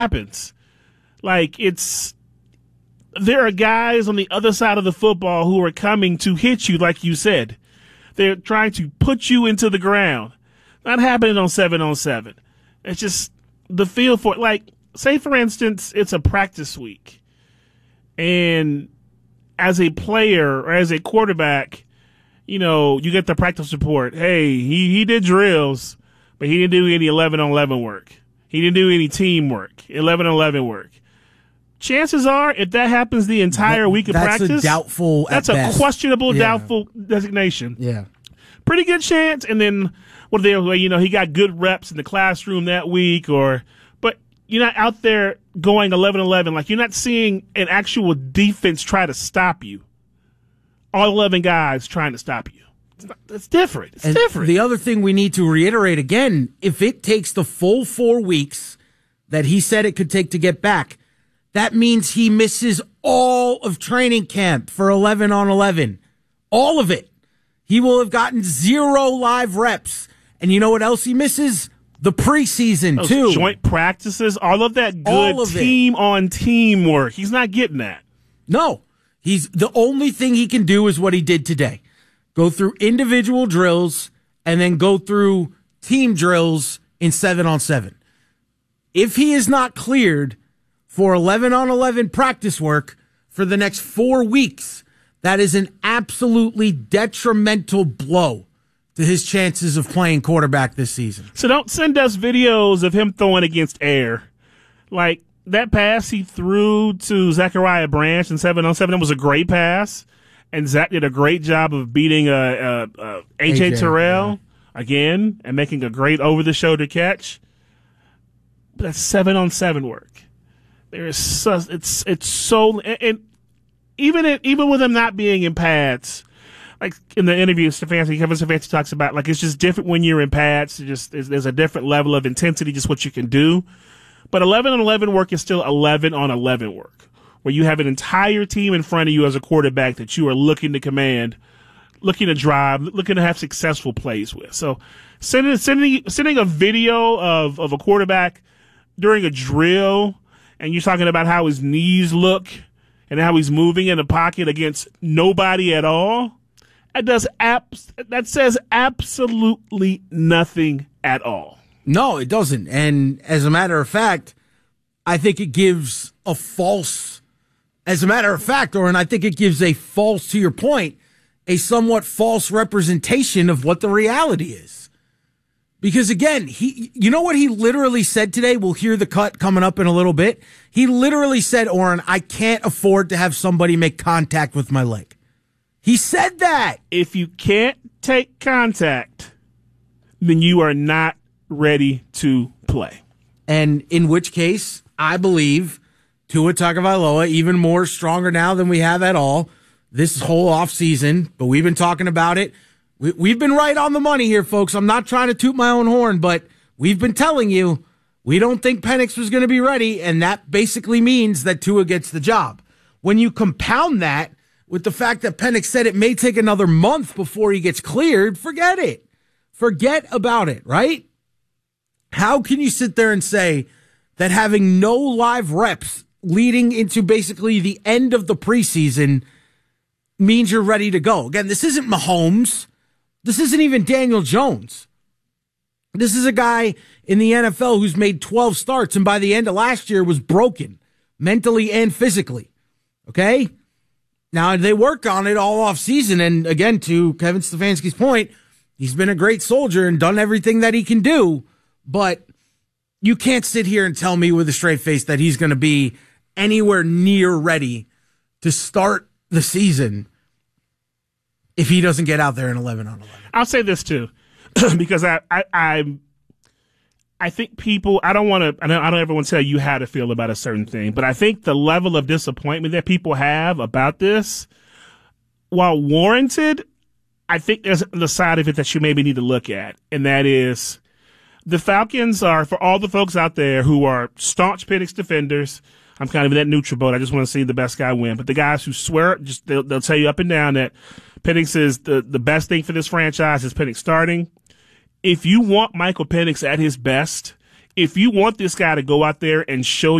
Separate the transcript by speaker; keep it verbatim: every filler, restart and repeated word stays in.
Speaker 1: happens. Like, it's there are guys on the other side of the football who are coming to hit you, like you said. They're trying to put you into the ground. Not happening on seven on seven. It's just the feel for it. Like, say, for instance, it's a practice week. And as a player or as a quarterback, you know, you get the practice report. Hey, he, he did drills, but he didn't do any eleven on eleven work. He didn't do any team work, eleven on eleven work. Chances are, if that happens the entire week of
Speaker 2: that's
Speaker 1: practice,
Speaker 2: a doubtful
Speaker 1: that's
Speaker 2: at
Speaker 1: a
Speaker 2: best.
Speaker 1: questionable,
Speaker 2: Yeah.
Speaker 1: doubtful designation.
Speaker 2: Yeah.
Speaker 1: Pretty good chance. And then, what they, you know, he got good reps in the classroom that week, or, but you're not out there going eleven eleven. Like, you're not seeing an actual defense try to stop you. All eleven guys trying to stop you. It's, not, it's different. It's
Speaker 2: and
Speaker 1: different.
Speaker 2: The other thing we need to reiterate again, if it takes the full four weeks that he said it could take to get back, that means he misses all of training camp for eleven on eleven. All of it. He will have gotten zero live reps. And you know what else he misses? The preseason,
Speaker 1: Those
Speaker 2: too.
Speaker 1: Joint practices, all of that
Speaker 2: All
Speaker 1: good
Speaker 2: of it.
Speaker 1: team-on-team work. He's not getting that.
Speaker 2: No. He's the only thing he can do is what he did today. Go through individual drills and then go through team drills in seven on seven. If he is not cleared for eleven on eleven practice work for the next four weeks, that is an absolutely detrimental blow to his chances of playing quarterback this season.
Speaker 1: So don't send us videos of him throwing against air. Like, that pass he threw to Zachariah Branch in seven on seven, that was a great pass. And Zach did a great job of beating uh, uh, uh, A J. Terrell yeah. again and making a great over-the-shoulder catch. But that's seven on seven work. There is so, it's it's so and, and even it, even with him not being in pads, like in the interview, Stefanski, Kevin Stefanski talks about, like, it's just different when you're in pads. It just there's, there's a different level of intensity, just what you can do. But eleven on eleven work is still eleven on eleven work, where you have an entire team in front of you as a quarterback that you are looking to command, looking to drive, looking to have successful plays with. So sending sending sending a video of of a quarterback during a drill, and you're talking about how his knees look and how he's moving in the pocket against nobody at all, that does abs- that says absolutely nothing at all.
Speaker 2: No, it doesn't. And as a matter of fact, I think it gives a false, as a matter of fact, or and I think it gives a false, to your point, a somewhat false representation of what the reality is. Because again, he, you know what he literally said today? We'll hear the cut coming up in a little bit. He literally said, Oren, I can't afford to have somebody make contact with my leg. He said that.
Speaker 1: If you can't take contact, then you are not ready to play.
Speaker 2: And in which case, I believe Tua Tagovailoa, even more stronger now than we have at all this whole offseason, but we've been talking about it. We, we've been right on the money here, folks. I'm not trying to toot my own horn, but we've been telling you we don't think Penix was going to be ready, and that basically means that Tua gets the job. When you compound that with the fact that Penix said it may take another month before he gets cleared, forget it. Forget about it, right? How can you sit there and say that having no live reps leading into basically the end of the preseason means you're ready to go? Again, this isn't Mahomes. This isn't even Daniel Jones. This is a guy in the N F L who's made twelve starts and by the end of last year was broken mentally and physically. Okay? Now, they work on it all off season. And again, to Kevin Stefanski's point, he's been a great soldier and done everything that he can do. But you can't sit here and tell me with a straight face that he's going to be anywhere near ready to start the season if he doesn't get out there in eleven on eleven.
Speaker 1: I'll say this too, because I, I, I, I think people, I don't want to, I don't, I don't ever want to tell you how to feel about a certain thing, but I think the level of disappointment that people have about this, while warranted, I think there's the side of it that you maybe need to look at, and that is the Falcons are, for all the folks out there who are staunch Penix defenders, I'm kind of in that neutral boat. I just want to see the best guy win. But the guys who swear, just they'll, they'll tell you up and down that Penix is the, the best thing for this franchise is Penix starting. If you want Michael Penix at his best, if you want this guy to go out there and show